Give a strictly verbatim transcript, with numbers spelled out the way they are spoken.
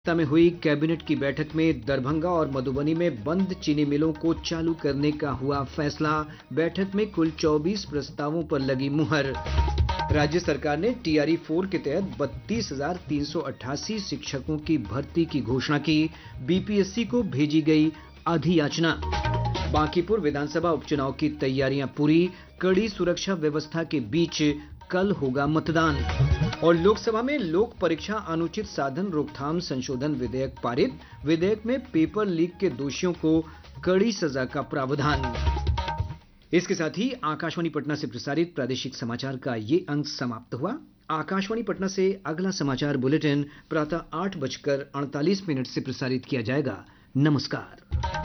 कोलकाता में हुई कैबिनेट की बैठक में दरभंगा और मधुबनी में बंद चीनी मिलों को चालू करने का हुआ फैसला। बैठक में कुल चौबीस प्रस्तावों पर लगी मुहर। राज्य सरकार ने टीआरई फोर के तहत बत्तीस हजार तीन सौ अट्ठासी शिक्षकों की भर्ती की घोषणा की। बीपीएससी को भेजी गई अधियाचना। बांकीपुर विधानसभा उपचुनाव की तैयारियां पूरी। कड़ी सुरक्षा व्यवस्था के बीच कल होगा मतदान। और लोकसभा में लोक परीक्षा अनुचित साधन रोकथाम संशोधन विधेयक पारित। विधेयक में पेपर लीक के दोषियों को कड़ी सजा का प्रावधान। इसके साथ ही आकाशवाणी पटना से प्रसारित प्रादेशिक समाचार का ये अंक समाप्त हुआ। आकाशवाणी पटना से अगला समाचार बुलेटिन प्रातः आठ बजकर अड़तालीस मिनट से प्रसारित किया जाएगा। नमस्कार।